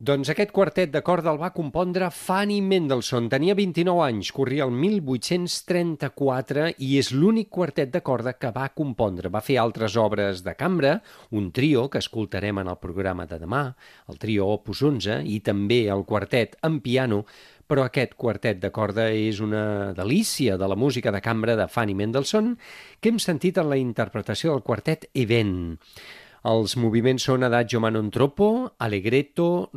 Doncs aquest quartet de corda el va compondre Fanny Mendelssohn. Tenia 29 anys, corria el 1834 i és l'únic quartet de corda que va compondre. Va fer altres obres de cambra, un trio que escoltarem en el programa de demà, el trio Opus 11, i també el quartet en piano, però aquest quartet de corda és una delícia de la música de cambra de Fanny Mendelssohn que hem sentit en la interpretació del quartet Even. Els moviments són Adagio ma non troppo, Allegretto,